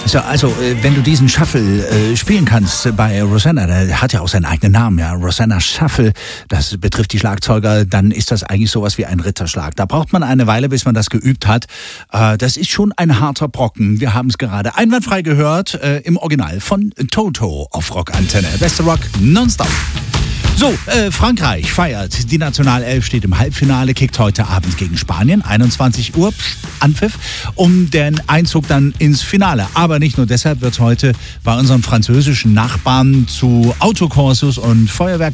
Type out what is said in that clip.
So, also, wenn du diesen Shuffle spielen kannst bei Rosanna, der hat ja auch seinen eigenen Namen, ja, Rosanna Shuffle, das betrifft die Schlagzeuger, dann ist das eigentlich sowas wie ein Ritterschlag. Da braucht man eine Weile, bis man das geübt hat. Das ist schon ein harter Brocken. Wir haben es gerade einwandfrei gehört, im Original von Toto auf Rockantenne. Beste Rock nonstop. So, Frankreich feiert. Die Nationalelf steht im Halbfinale, kickt heute Abend gegen Spanien, 21 Uhr, Anpfiff, um den Einzug dann ins Finale. Aber nicht nur deshalb wird es heute bei unseren französischen Nachbarn zu Autokursus und Feuerwerk